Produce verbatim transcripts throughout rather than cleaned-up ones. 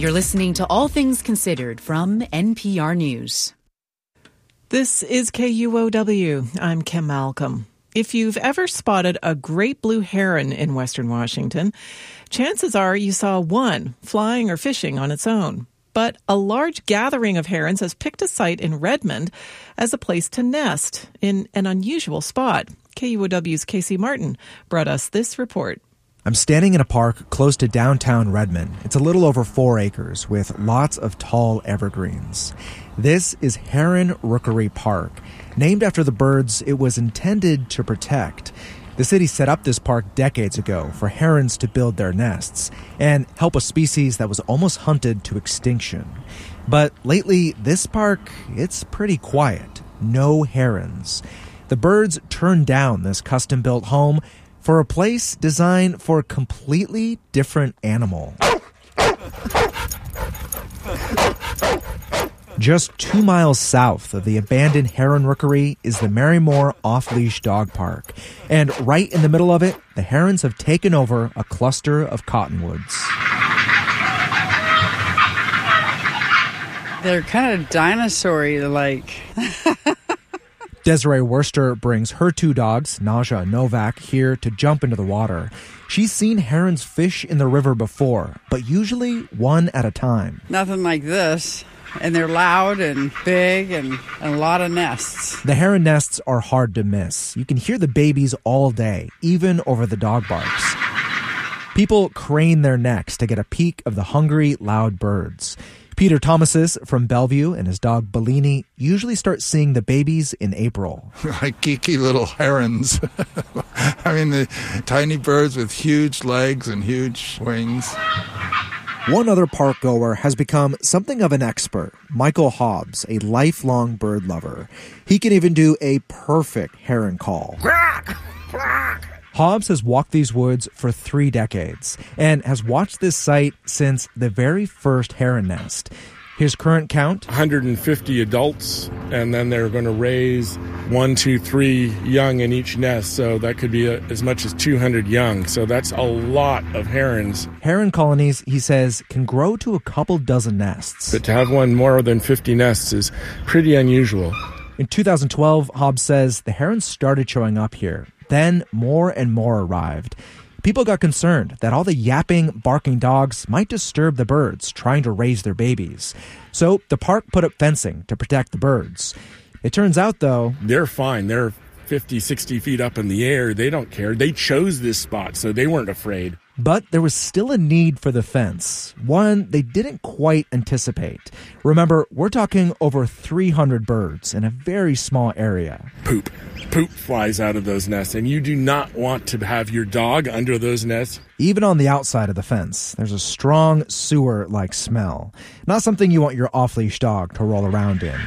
You're listening to All Things Considered from N P R News. This is K U O W. I'm Kim Malcolm. If you've ever spotted a great blue heron in western Washington, chances are you saw one flying or fishing on its own. But a large gathering of herons has picked a site in Redmond as a place to nest in an unusual spot. K U O W's Casey Martin brought us this report. I'm standing in a park close to downtown Redmond. It's a little over four acres with lots of tall evergreens. This is Heron Rookery Park, named after the birds it was intended to protect. The city set up this park decades ago for herons to build their nests and help a species that was almost hunted to extinction. But lately, this park, it's pretty quiet. No herons. The birds turned down this custom-built home for a place designed for a completely different animal. Just two miles south of the abandoned heron rookery is the Marymoor Off-Leash Dog Park. And right in the middle of it, the herons have taken over a cluster of cottonwoods. They're kind of dinosaur-like. Desiree Worcester brings her two dogs, Naja and Novak, here to jump into the water. She's seen herons fish in the river before, but usually one at a time. Nothing like this. And they're loud and big and, and a lot of nests. The heron nests are hard to miss. You can hear the babies all day, even over the dog barks. People crane their necks to get a peek of the hungry, loud birds. Peter Thomasis from Bellevue and his dog Bellini usually start seeing the babies in April. Like geeky little herons. I mean, the tiny birds with huge legs and huge wings. One other park goer has become something of an expert, Michael Hobbs, a lifelong bird lover. He can even do a perfect heron call. Quack! Quack! Hobbs has walked these woods for three decades and has watched this site since the very first heron nest. His current count? one hundred fifty adults, and then they're going to raise one, two, three young in each nest, so that could be a, as much as two hundred young. So that's a lot of herons. Heron colonies, he says, can grow to a couple dozen nests. But to have one more than fifty nests is pretty unusual. In two thousand twelve, Hobbs says the herons started showing up here. Then more and more arrived. People got concerned that all the yapping, barking dogs might disturb the birds trying to raise their babies. So the park put up fencing to protect the birds. It turns out, though... They're fine. They're fifty, sixty feet up in the air. They don't care. They chose this spot, so they weren't afraid. But there was still a need for the fence, one they didn't quite anticipate. Remember, we're talking over three hundred birds in a very small area. Poop. Poop flies out of those nests, and you do not want to have your dog under those nests. Even on the outside of the fence, there's a strong sewer-like smell. Not something you want your off-leash dog to roll around in.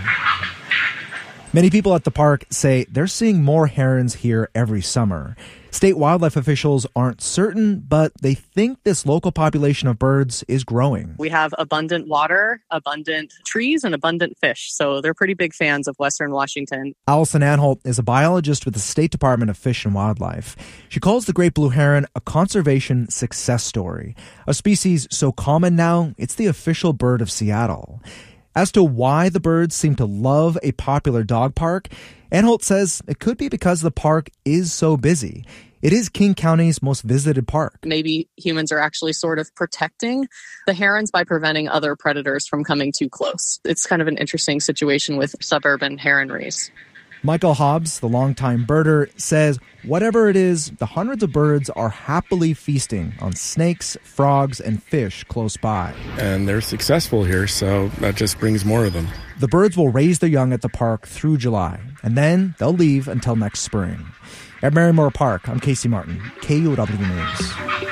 Many people at the park say they're seeing more herons here every summer. State wildlife officials aren't certain, but they think this local population of birds is growing. We have abundant water, abundant trees, and abundant fish, so they're pretty big fans of Western Washington. Allison Anholt is a biologist with the State Department of Fish and Wildlife. She calls the great blue heron a conservation success story, a species so common now, it's the official bird of Seattle. As to why the birds seem to love a popular dog park, Anholt says it could be because the park is so busy. It is King County's most visited park. Maybe humans are actually sort of protecting the herons by preventing other predators from coming too close. It's kind of an interesting situation with suburban heronries. Michael Hobbs, the longtime birder, says whatever it is, the hundreds of birds are happily feasting on snakes, frogs, and fish close by. And they're successful here, so that just brings more of them. The birds will raise their young at the park through July, and then they'll leave until next spring. At Marymoor Park, I'm Casey Martin, K U O W News.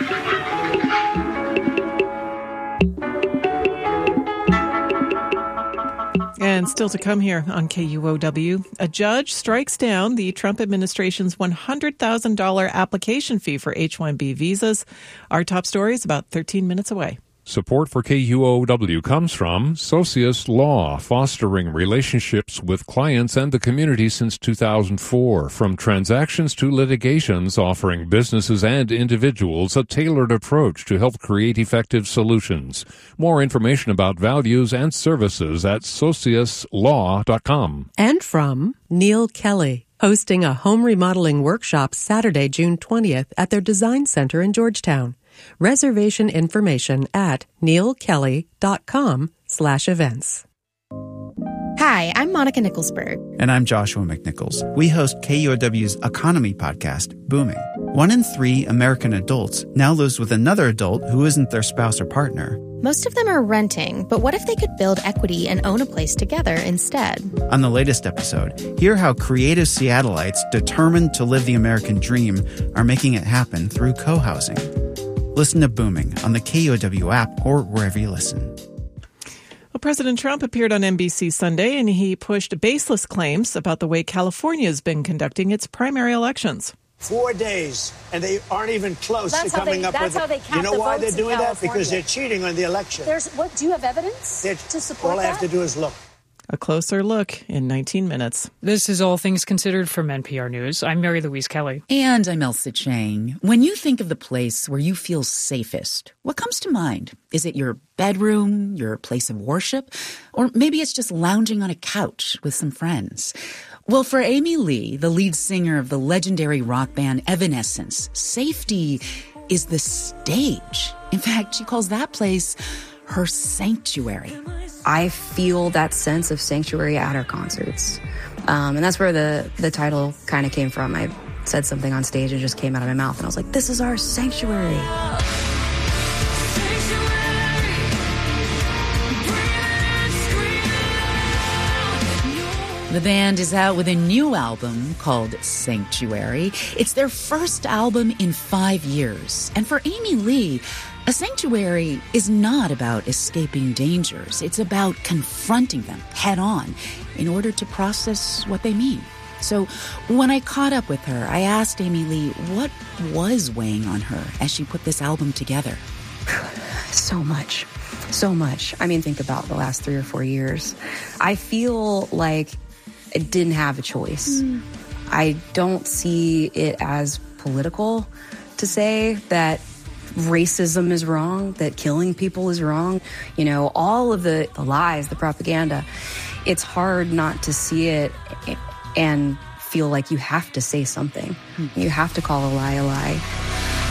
And still to come here on K U O W, a judge strikes down the Trump administration's one hundred thousand dollars application fee for H one B visas. Our top story is about thirteen minutes away. Support for K U O W comes from Socius Law, fostering relationships with clients and the community since two thousand four. From transactions to litigations, offering businesses and individuals a tailored approach to help create effective solutions. More information about values and services at socius law dot com. And from Neil Kelly, hosting a home remodeling workshop Saturday, June twentieth at their Design Center in Georgetown. Reservation information at neilkelly.com slash events. Hi, I'm Monica Nicholsberg. And I'm Joshua McNichols. We host K U O W's economy podcast, Booming. One in three American adults now lives with another adult who isn't their spouse or partner. Most of them are renting, but what if they could build equity and own a place together instead? On the latest episode, hear how creative Seattleites determined to live the American dream are making it happen through co-housing. Listen to Booming on the K U O W app or wherever you listen. Well, President Trump appeared on N B C Sunday, and he pushed baseless claims about the way California has been conducting its primary elections. Four days, and they aren't even close that's to coming they, up that's with how it. they count You know the why votes they're doing in that? Because California. they're cheating on the election. There's what? Do you have evidence They're, to support all that? I have to do is look. A closer look in nineteen minutes. This is All Things Considered from N P R News. I'm Mary Louise Kelly. And I'm Elsa Chang. When you think of the place where you feel safest, what comes to mind? Is it your bedroom, your place of worship? Or maybe it's just lounging on a couch with some friends? Well, for Amy Lee, the lead singer of the legendary rock band Evanescence, safety is the stage. In fact, she calls that place her sanctuary. I feel that sense of sanctuary at her concerts. Um, and that's where the, the title kind of came from. I said something on stage and it just came out of my mouth. And I was like, this is our sanctuary. The band is out with a new album called Sanctuary. It's their first album in five years. And for Amy Lee, a sanctuary is not about escaping dangers. It's about confronting them head on in order to process what they mean. So when I caught up with her, I asked Amy Lee what was weighing on her as she put this album together. So much. So much. I mean, think about the last three or four years. I feel like I didn't have a choice. Mm. I don't see it as political to say that racism is wrong, that killing people is wrong. You know, all of the, the lies, the propaganda. It's hard not to see it and feel like you have to say something. Mm. You have to call a lie a lie.